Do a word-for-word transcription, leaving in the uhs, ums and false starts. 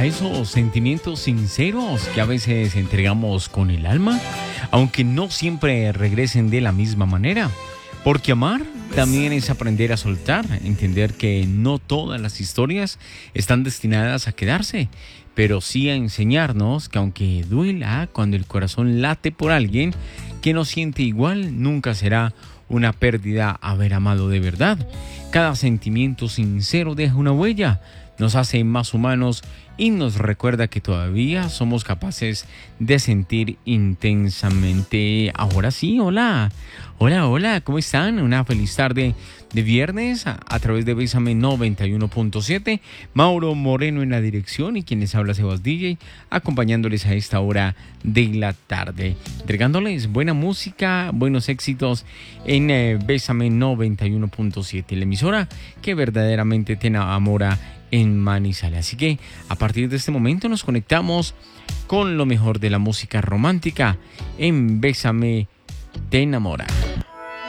a esos sentimientos sinceros que a veces entregamos con el alma, aunque no siempre regresen de la misma manera. Porque amar también es aprender a soltar, entender que no todas las historias están destinadas a quedarse, pero sí a enseñarnos que aunque duela cuando el corazón late por alguien que no siente igual, nunca será una pérdida haber amado de verdad. Cada sentimiento sincero deja una huella, nos hace más humanos y nos recuerda que todavía somos capaces de sentir intensamente. Ahora sí, hola, hola, hola, ¿cómo están? Una feliz tarde de viernes a, a través de Bésame noventa y uno punto siete. Mauro Moreno en la dirección y quien les habla, Sebas D J, acompañándoles a esta hora de la tarde, entregándoles buena música, buenos éxitos en eh, Bésame noventa y uno punto siete, la emisora que verdaderamente te enamora en Manizales. Así que a partir de este momento nos conectamos con lo mejor de la música romántica en Bésame te enamora.